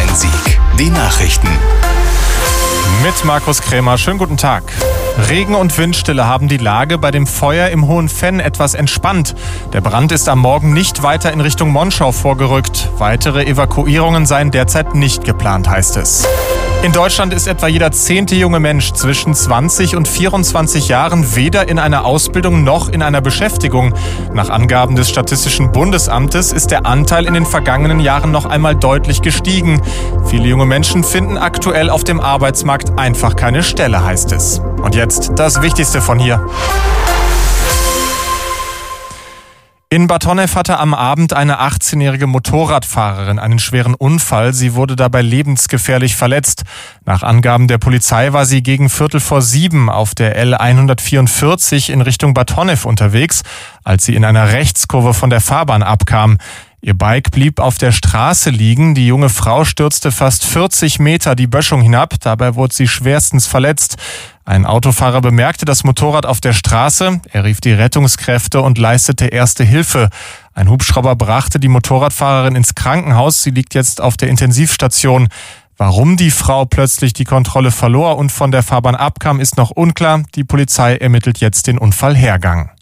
Bonn-Rhein-Sieg. Die Nachrichten. Mit Markus Krämer. Schönen guten Tag. Regen und Windstille haben die Lage bei dem Feuer im Hohen Venn etwas entspannt. Der Brand ist am Morgen nicht weiter in Richtung Monschau vorgerückt. Weitere Evakuierungen seien derzeit nicht geplant, heißt es. In Deutschland ist etwa jeder 10. junge Mensch zwischen 20 und 24 Jahren weder in einer Ausbildung noch in einer Beschäftigung. Nach Angaben des Statistischen Bundesamtes ist der Anteil in den vergangenen Jahren noch einmal deutlich gestiegen. Viele junge Menschen finden aktuell auf dem Arbeitsmarkt einfach keine Stelle, heißt es. Und jetzt das Wichtigste von hier. In Bad Honnef hatte am Abend eine 18-jährige Motorradfahrerin einen schweren Unfall. Sie wurde dabei lebensgefährlich verletzt. Nach Angaben der Polizei war sie gegen 6:45 auf der L144 in Richtung Bad Honnef unterwegs, als sie in einer Rechtskurve von der Fahrbahn abkam. Ihr Bike blieb auf der Straße liegen. Die junge Frau stürzte fast 40 Meter die Böschung hinab. Dabei wurde sie schwerstens verletzt. Ein Autofahrer bemerkte das Motorrad auf der Straße. Er rief die Rettungskräfte und leistete erste Hilfe. Ein Hubschrauber brachte die Motorradfahrerin ins Krankenhaus. Sie liegt jetzt auf der Intensivstation. Warum die Frau plötzlich die Kontrolle verlor und von der Fahrbahn abkam, ist noch unklar. Die Polizei ermittelt jetzt den Unfallhergang.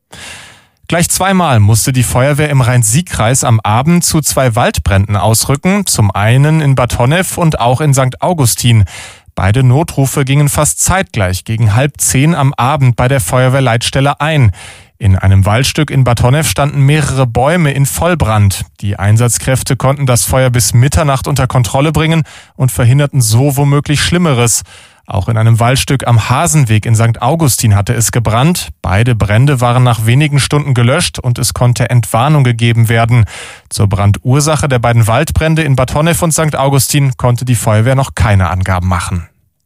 Gleich zweimal musste die Feuerwehr im Rhein-Sieg-Kreis am Abend zu 2 Waldbränden ausrücken. Zum einen in Bad Honnef und auch in St. Augustin. Beide Notrufe gingen fast zeitgleich gegen 9:30 am Abend bei der Feuerwehrleitstelle ein. In einem Waldstück in Bad Honnef standen mehrere Bäume in Vollbrand. Die Einsatzkräfte konnten das Feuer bis Mitternacht unter Kontrolle bringen und verhinderten so womöglich Schlimmeres. Auch in einem Waldstück am Hasenweg in St. Augustin hatte es gebrannt. Beide Brände waren nach wenigen Stunden gelöscht und es konnte Entwarnung gegeben werden. Zur Brandursache der beiden Waldbrände in Bad Honnef und St. Augustin konnte die Feuerwehr noch keine Angaben machen.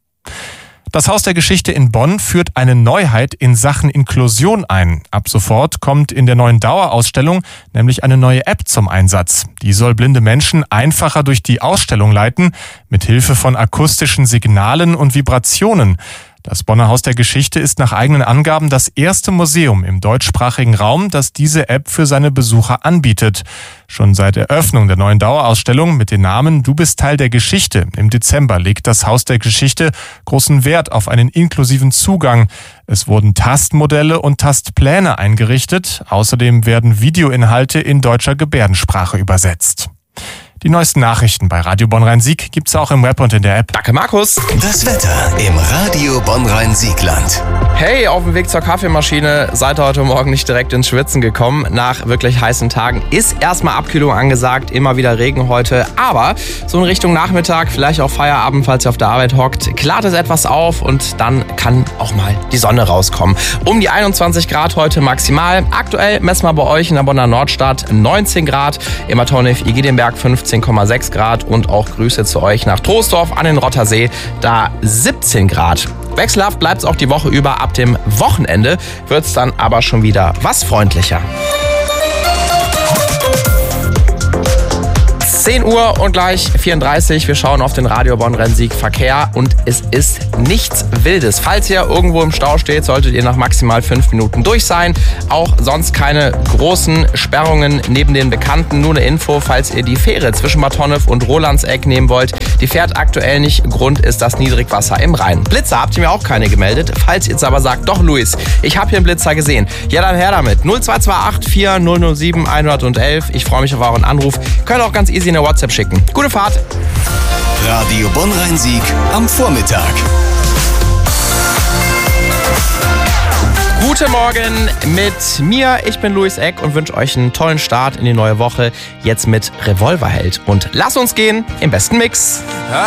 Das Haus der Geschichte in Bonn führt eine Neuheit in Sachen Inklusion ein. Ab sofort kommt in der neuen Dauerausstellung nämlich eine neue App zum Einsatz. Die soll blinde Menschen einfacher durch die Ausstellung leiten, mit Hilfe von akustischen Signalen und Vibrationen. Das Bonner Haus der Geschichte ist nach eigenen Angaben das erste Museum im deutschsprachigen Raum, das diese App für seine Besucher anbietet. Schon seit Eröffnung der neuen Dauerausstellung mit dem Namen Du bist Teil der Geschichte im Dezember legt das Haus der Geschichte großen Wert auf einen inklusiven Zugang. Es wurden Tastmodelle und Tastpläne eingerichtet. Außerdem werden Videoinhalte in deutscher Gebärdensprache übersetzt. Die neuesten Nachrichten bei Radio Bonn-Rhein-Sieg gibt's auch im Web und in der App. Danke, Markus. Das Wetter im Radio Bonn-Rhein-Siegland. Hey, auf dem Weg zur Kaffeemaschine seid ihr heute Morgen nicht direkt ins Schwitzen gekommen. Nach wirklich heißen Tagen ist erstmal Abkühlung angesagt, immer wieder Regen heute. Aber so in Richtung Nachmittag, vielleicht auch Feierabend, falls ihr auf der Arbeit hockt, klart es etwas auf und dann kann auch mal die Sonne rauskommen. Um die 21 Grad heute maximal. Aktuell messen wir bei euch in der Bonner Nordstadt 19 Grad, im Bad Honnef-Igidenberg 15,6 Grad und auch Grüße zu euch nach Troisdorf an den Rottersee, da 17 Grad. Wechselhaft bleibt es auch die Woche über. Ab dem Wochenende wird es dann aber schon wieder was freundlicher. 10 Uhr und gleich 34. Wir schauen auf den Radio Bonn-Rhein-Sieg Verkehr und es ist nichts Wildes. Falls ihr irgendwo im Stau steht, solltet ihr nach maximal 5 Minuten durch sein. Auch sonst keine großen Sperrungen neben den Bekannten. Nur eine Info, falls ihr die Fähre zwischen Bad Honnef und Rolandseck nehmen wollt. Die fährt aktuell nicht. Grund ist das Niedrigwasser im Rhein. Blitzer habt ihr mir auch keine gemeldet. Falls ihr jetzt aber sagt, doch Luis, ich habe hier einen Blitzer gesehen. Ja, dann her damit. 0228 4007 111. Ich freue mich auf euren Anruf. Könnt auch ganz easy eine WhatsApp schicken. Gute Fahrt. Radio Bonn-Rhein-Sieg am Vormittag. Guten Morgen mit mir. Ich bin Luis Eck und wünsche euch einen tollen Start in die neue Woche. Jetzt mit Revolverheld. Und lasst uns gehen im besten Mix.